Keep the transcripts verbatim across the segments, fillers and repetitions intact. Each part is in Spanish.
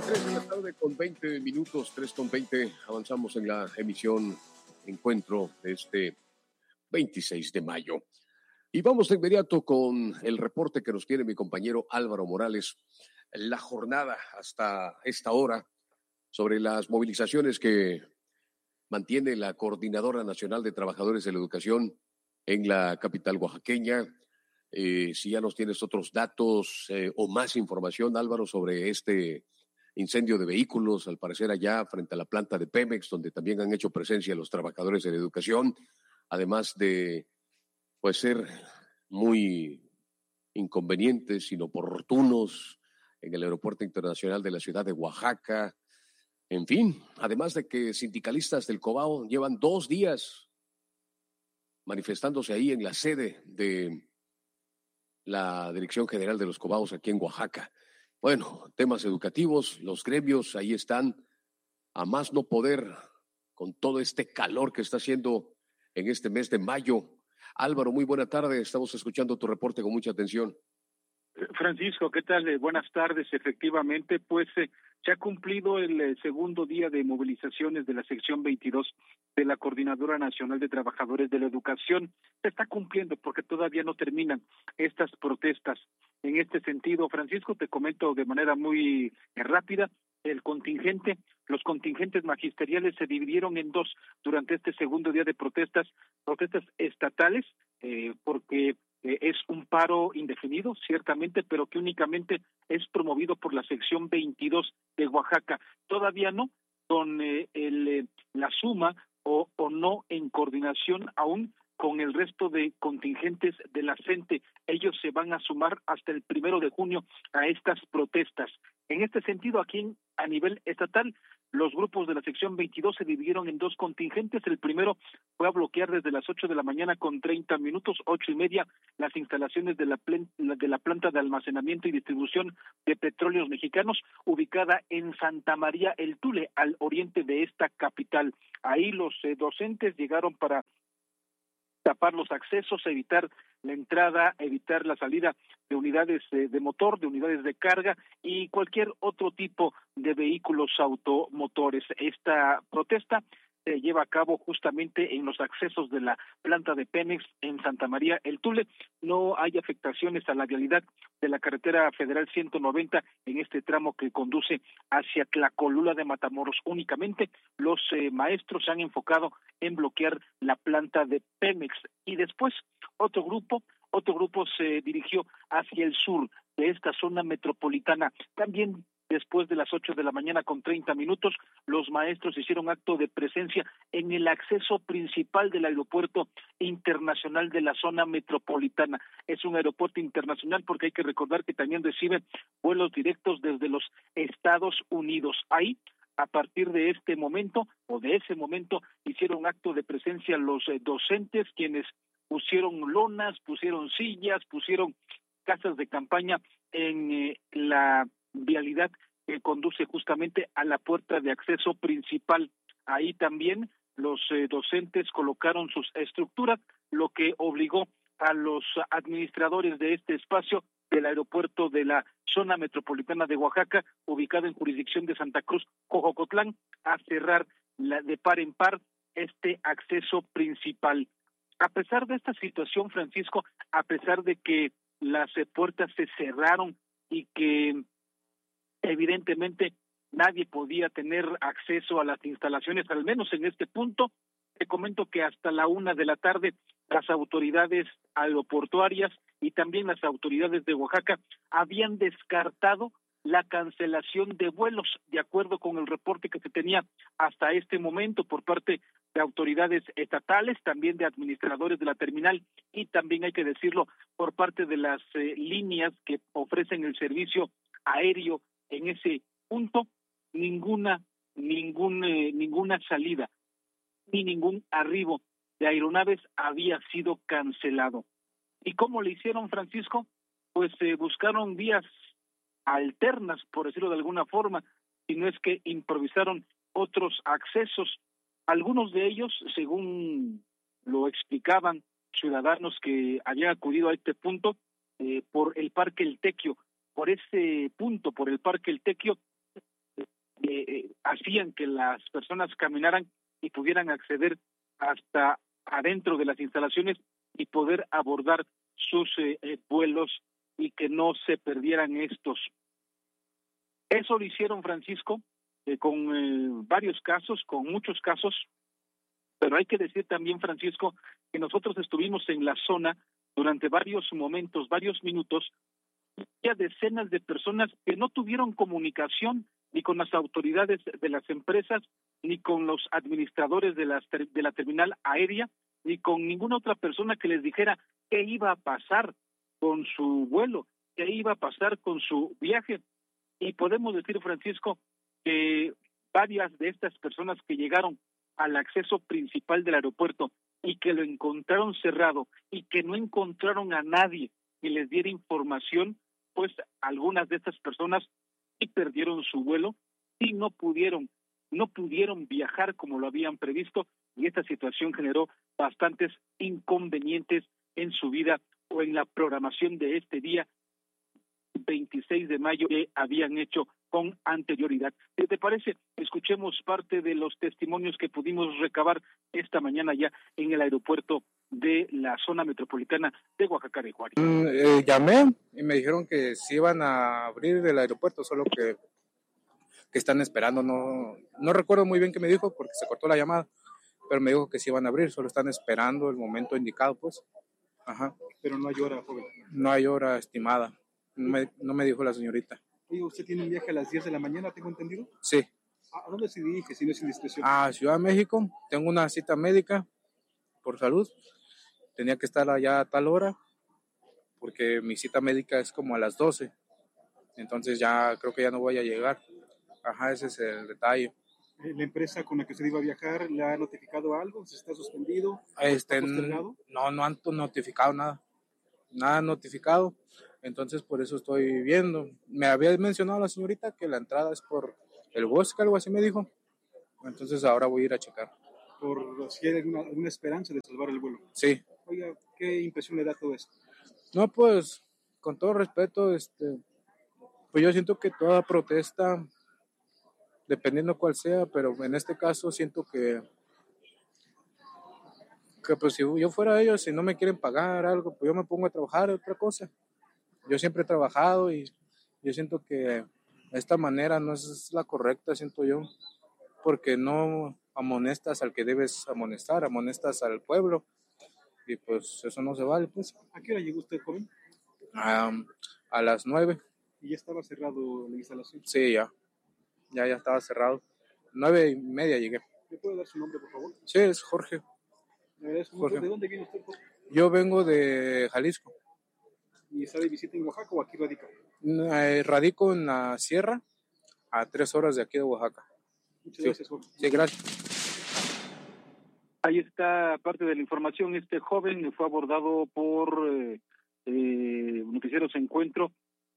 tres de la tarde con veinte minutos, tres con veinte, avanzamos en la emisión Encuentro de este veintiséis de mayo. Y vamos de inmediato con el reporte que nos tiene mi compañero Álvaro Morales. La jornada hasta esta hora sobre las movilizaciones que mantiene la Coordinadora Nacional de Trabajadores de la Educación en la capital oaxaqueña. Eh, si ya nos tienes otros datos eh, o más información, Álvaro, sobre este incendio de vehículos, al parecer allá frente a la planta de Pemex, donde también han hecho presencia los trabajadores de la educación, además de pues ser muy inconvenientes, inoportunos en el Aeropuerto Internacional de la ciudad de Oaxaca. En fin, además de que sindicalistas del Cobao llevan dos días manifestándose ahí en la sede de la Dirección General de los Cobaos aquí en Oaxaca. Bueno, temas educativos, los gremios ahí están a más no poder con todo este calor que está haciendo en este mes de mayo. Álvaro, muy buena tarde, estamos escuchando tu reporte con mucha atención. Francisco, ¿qué tal? Eh, buenas tardes. Efectivamente, pues eh, se ha cumplido el eh, segundo día de movilizaciones de la sección veintidós de la Coordinadora Nacional de Trabajadores de la Educación. Se está cumpliendo porque todavía no terminan estas protestas. En este sentido, Francisco, te comento de manera muy eh, rápida, el contingente, los contingentes magisteriales se dividieron en dos durante este segundo día de protestas, protestas estatales, eh, porque Eh, es un paro indefinido, ciertamente, pero que únicamente es promovido por la sección veintidós de Oaxaca. Todavía no, con eh, el, eh, la suma o, o no en coordinación aún con el resto de contingentes de la CENTE. Ellos se van a sumar hasta el primero de junio a estas protestas. En este sentido, aquí en, a nivel estatal, los grupos de la sección veintidós se dividieron en dos contingentes. El primero fue a bloquear desde las ocho de la mañana con treinta minutos, ocho y media, las instalaciones de la, plen, de la planta de almacenamiento y distribución de petróleos mexicanos, ubicada en Santa María el Tule, al oriente de esta capital. Ahí los eh, docentes llegaron para tapar los accesos, evitar la entrada, evitar la salida de unidades de, de motor, de unidades de carga y cualquier otro tipo de vehículos automotores. Esta protesta se lleva a cabo justamente en los accesos de la planta de Pemex en Santa María el Tule. No hay afectaciones a la vialidad de la carretera federal ciento noventa en este tramo que conduce hacia Tlacolula de Matamoros. Únicamente los eh, maestros se han enfocado en bloquear la planta de Pemex y después otro grupo, otro grupo se dirigió hacia el sur de esta zona metropolitana. También después de las ocho de la mañana con treinta minutos, los maestros hicieron acto de presencia en el acceso principal del aeropuerto internacional de la zona metropolitana. Es un aeropuerto internacional porque hay que recordar que también recibe vuelos directos desde los Estados Unidos. Ahí, a partir de este momento, o de ese momento, hicieron acto de presencia los eh, docentes, quienes pusieron lonas, pusieron sillas, pusieron casas de campaña en eh, la vialidad que conduce justamente a la puerta de acceso principal. Ahí también los eh, docentes colocaron sus estructuras, lo que obligó a los administradores de este espacio del aeropuerto de la zona metropolitana de Oaxaca, ubicado en jurisdicción de Santa Cruz, Jojocotlán, a cerrar la, de par en par este acceso principal. A pesar de esta situación, Francisco, a pesar de que las eh, puertas se cerraron y que evidentemente nadie podía tener acceso a las instalaciones, al menos en este punto, te comento que hasta la una de la tarde las autoridades aeroportuarias y también las autoridades de Oaxaca habían descartado la cancelación de vuelos, de acuerdo con el reporte que se tenía hasta este momento por parte de autoridades estatales, también de administradores de la terminal y también, hay que decirlo, por parte de las eh, líneas que ofrecen el servicio aéreo en ese punto. Ninguna, ningún, eh, ninguna salida ni ningún arribo de aeronaves había sido cancelado. ¿Y cómo le hicieron, Francisco? Pues eh, buscaron vías alternas, por decirlo de alguna forma, y no es que improvisaron otros accesos. Algunos de ellos, según lo explicaban ciudadanos que habían acudido a este punto, eh, por el Parque El Tequio, por ese punto, por el Parque El Tequio, eh, hacían que las personas caminaran y pudieran acceder hasta adentro de las instalaciones y poder abordar sus eh, eh, vuelos y que no se perdieran estos. Eso lo hicieron, Francisco, eh, con eh, varios casos, con muchos casos, pero hay que decir también, Francisco, que nosotros estuvimos en la zona durante varios momentos, varios minutos, ya decenas de personas que no tuvieron comunicación ni con las autoridades de las empresas, ni con los administradores de, las, de la terminal aérea, ni con ninguna otra persona que les dijera qué iba a pasar con su vuelo, qué iba a pasar con su viaje. Y podemos decir, Francisco, que varias de estas personas que llegaron al acceso principal del aeropuerto y que lo encontraron cerrado y que no encontraron a nadie que les diera información, pues algunas de estas personas sí perdieron su vuelo y no pudieron, no pudieron viajar como lo habían previsto, y esta situación generó bastantes inconvenientes en su vida o en la programación de este día veintiséis de mayo que habían hecho con anterioridad. ¿Qué te parece? Escuchemos parte de los testimonios que pudimos recabar esta mañana ya en el aeropuerto de la zona metropolitana de Oaxaca de Juárez. Mm, eh, llamé y me dijeron que sí iban a abrir el aeropuerto, solo que, que están esperando. No, no recuerdo muy bien qué me dijo porque se cortó la llamada, pero me dijo que sí iban a abrir, solo están esperando el momento indicado, pues. Ajá. Pero no hay hora, joven. No hay hora estimada. No me, no me dijo la señorita. Oye, ¿usted tiene un viaje a las diez de la mañana, tengo entendido? Sí. ¿A dónde se dirige, si no es indiscreción? A Ciudad de México. Tengo una cita médica por salud. Tenía que estar allá a tal hora porque mi cita médica es como a las doce. Entonces ya creo que ya no voy a llegar. Ajá, ese es el detalle. ¿La empresa con la que usted iba a viajar le ha notificado algo? ¿Se está suspendido? Este, ¿Está postergado? No, no han notificado nada. Nada notificado. Entonces por eso estoy viendo. Me había mencionado la señorita que la entrada es por el bosque, algo así me dijo. Entonces ahora voy a ir a checar. Por si hay alguna, alguna esperanza de salvar el vuelo. Sí. Oiga, ¿qué impresión le da todo esto? No, pues, con todo respeto, este, pues yo siento que toda protesta, dependiendo cuál sea, pero en este caso siento que, que pues si yo fuera ellos, si no me quieren pagar algo, pues yo me pongo a trabajar otra cosa. Yo siempre he trabajado y yo siento que esta manera no es la correcta, siento yo, porque no amonestas al que debes amonestar, amonestas al pueblo y pues eso no se vale, pues. ¿A qué hora llegó usted, joven? Um, a las nueve. ¿Y ya estaba cerrado la instalación? Sí, ya, ya, ya estaba cerrado. Nueve y media llegué. ¿Me puede dar su nombre, por favor? Sí, es Jorge. Jorge. ¿De dónde viene usted, Jorge? Yo vengo de Jalisco. ¿Y está de visita en Oaxaca o aquí radica? Eh, radico en la sierra, a tres horas de aquí de Oaxaca. Muchas gracias, Jorge. Sí, gracias. Ahí está parte de la información. Este joven fue abordado por eh, eh, noticieros Encuentro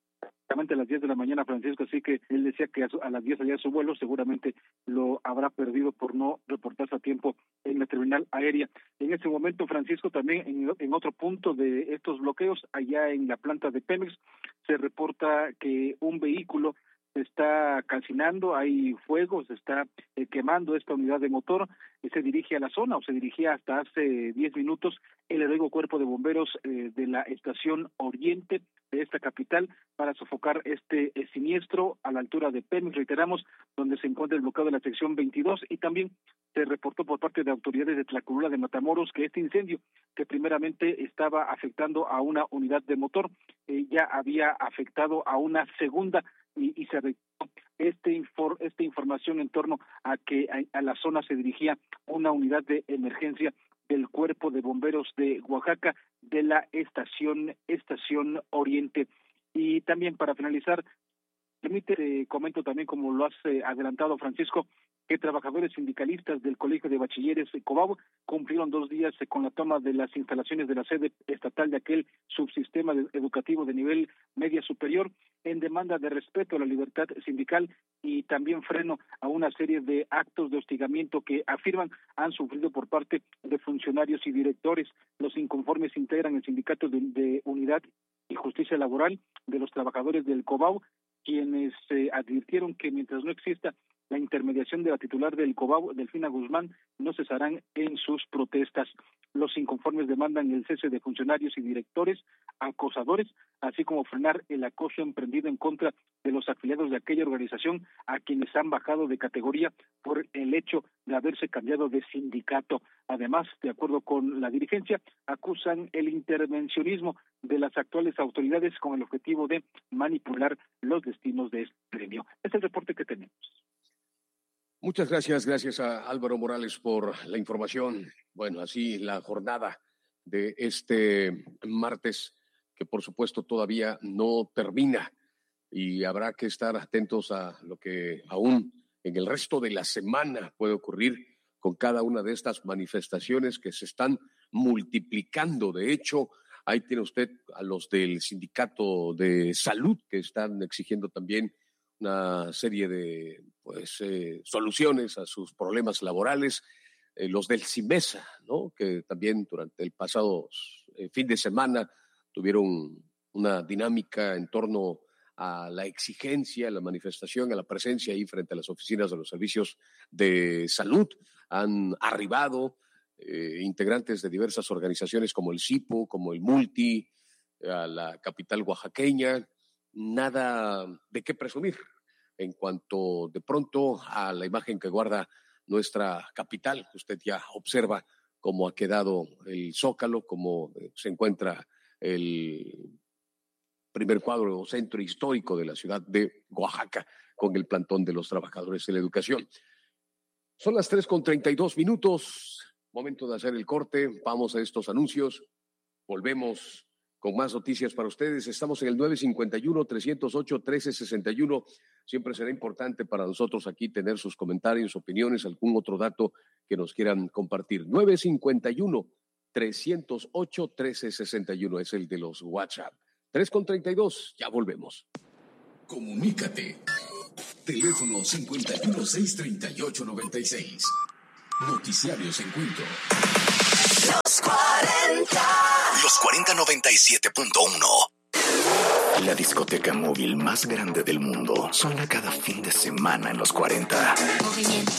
a las diez de la mañana, Francisco, así que él decía que a, su, a las diez salía su vuelo, seguramente lo habrá perdido por no reportarse a tiempo en la terminal aérea. En ese momento, Francisco, también en, en otro punto de estos bloqueos, allá en la planta de Pemex, se reporta que un vehículo se está calcinando, hay fuego, se está eh, quemando esta unidad de motor, y se dirige a la zona, o se dirigía hasta hace diez minutos el heroico cuerpo de bomberos eh, de la estación Oriente de esta capital para sofocar este eh, siniestro a la altura de Pemex, reiteramos, donde se encuentra el bloqueo de la sección veintidós, y también se reportó por parte de autoridades de Tlacolula de Matamoros que este incendio, que primeramente estaba afectando a una unidad de motor, eh, ya había afectado a una segunda, y, y se este infor, esta información en torno a que a, a la zona se dirigía una unidad de emergencia del Cuerpo de Bomberos de Oaxaca de la estación estación Oriente. Y también para finalizar, permite, eh, comento también, como lo has eh, adelantado, Francisco, que trabajadores sindicalistas del Colegio de Bachilleres de Cobao cumplieron dos días eh, con la toma de las instalaciones de la sede estatal de aquel subsistema de, educativo de nivel media superior, en demanda de respeto a la libertad sindical y también freno a una serie de actos de hostigamiento que afirman han sufrido por parte de funcionarios y directores. Los inconformes integran el sindicato de, de Unidad y Justicia Laboral de los trabajadores del Cobao, quienes eh, advirtieron que mientras no exista la intermediación de la titular del COBAU, Delfina Guzmán, no cesarán en sus protestas. Los inconformes demandan el cese de funcionarios y directores acosadores, así como frenar el acoso emprendido en contra de los afiliados de aquella organización a quienes han bajado de categoría por el hecho de haberse cambiado de sindicato. Además, de acuerdo con la dirigencia, acusan el intervencionismo de las actuales autoridades con el objetivo de manipular los destinos de este gremio. Este es el reporte que tenemos. Muchas gracias, gracias a Álvaro Morales por la información. Bueno, así la jornada de este martes, que por supuesto todavía no termina y habrá que estar atentos a lo que aún en el resto de la semana puede ocurrir con cada una de estas manifestaciones que se están multiplicando. De hecho, ahí tiene usted a los del Sindicato de Salud que están exigiendo también una serie de pues eh, soluciones a sus problemas laborales, eh, los del CIMESA, ¿no? Que también durante el pasado eh, fin de semana tuvieron una dinámica en torno a la exigencia, a la manifestación, a la presencia ahí frente a las oficinas de los servicios de salud. Han arribado eh, integrantes de diversas organizaciones como el CIPO, como el Multi, a la capital oaxaqueña. Nada de qué presumir en cuanto de pronto a la imagen que guarda nuestra capital. Usted ya observa cómo ha quedado el Zócalo, cómo se encuentra el primer cuadro o centro histórico de la ciudad de Oaxaca con el plantón de los trabajadores de la educación. Son las tres con treinta y dos minutos, momento de hacer el corte. Vamos a estos anuncios, volvemos con más noticias para ustedes. Estamos en el nueve cinco uno, tres cero ocho, uno tres seis uno. Siempre será importante para nosotros aquí tener sus comentarios, opiniones, algún otro dato que nos quieran compartir. nueve cinco uno, tres cero ocho, uno tres seis uno es el de los WhatsApp. tres con treinta y dos, ya volvemos. Comunícate. Teléfono cincuenta y uno, seis treinta y ocho, noventa y seis. Noticiarios Encuentro. Los cuarenta. Los cuarenta noventa y siete punto uno. La discoteca móvil más grande del mundo suena cada fin de semana en los cuarenta. Movimiento.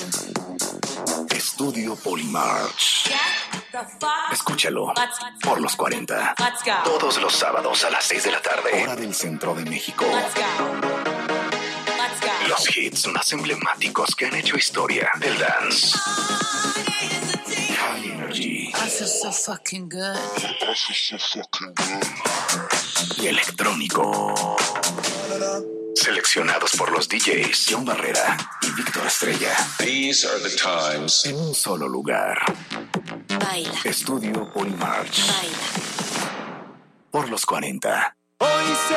Estudio Polymarch. Escúchalo por los cuarenta. Todos los sábados a las seis de la tarde. Hora del centro de México. Los hits más emblemáticos que han hecho historia del dance. High Energy. I feel so fucking good. I feel so fucking good. Y electrónico. Seleccionados por los D Js John Barrera y Víctor Estrella. These are the times. En un solo lugar. Baila. Estudio Polymarch. Baila. Por los cuarenta. Hoy se